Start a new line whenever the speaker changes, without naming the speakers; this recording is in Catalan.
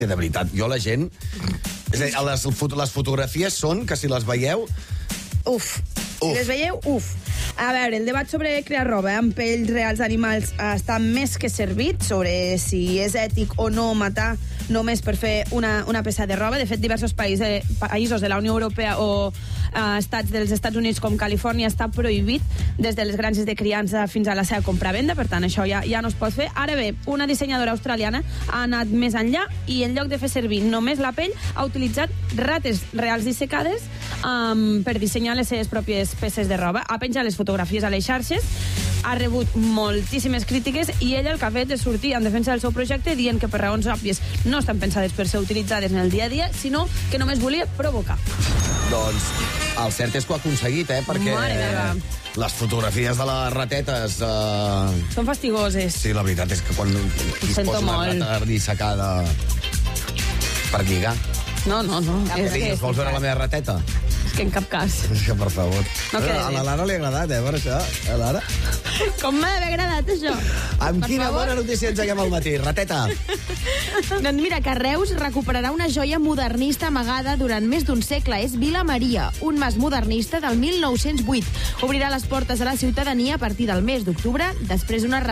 De veritat, jo la gent... És a dir, les fotografies són que si les veieu...
Uf. Si les veieu, uf. A veure, el debat sobre crear roba amb pells reals d'animals està més que servit sobre si és ètic o no matar només per fer una peça de roba. De fet, diversos països de la Unió Europea o estats dels Estats Units com Califòrnia està prohibit des de les granges de criança fins a la seva compra-venda, per tant, això ja no es pot fer. Ara bé, una dissenyadora australiana ha anat més enllà i en lloc de fer servir només la pell ha utilitzat rates reals dissecades per dissenyar les seves pròpies peces de roba. Ha penjat les fotografies a les xarxes, ha rebut moltíssimes crítiques i ella el que ha fet és sortir en defensa del seu projecte dient que per raons òbvies no estan pensades per ser utilitzades en el dia a dia, sinó que només volia provocar.
Doncs el cert és que ho ha aconseguit, perquè les fotografies de les ratetes...
Són fastigoses.
Sí, la veritat és que quan es posa una rata dissecada per lligar...
No.
Vols veure la meva rateta?
És que en cap cas.
És que, per favor.
No
a la Lara li ha agradat, per això. A Lara?
Com m'ha d'haver agradat, això?
Amb quina bona notícia engeguem al matí? Rateta.
Doncs mira, que Reus recuperarà una joia modernista amagada durant més d'un segle. És Vila Maria, un mas modernista del 1908. Obrirà les portes a la ciutadania a partir del mes d'octubre, després d'una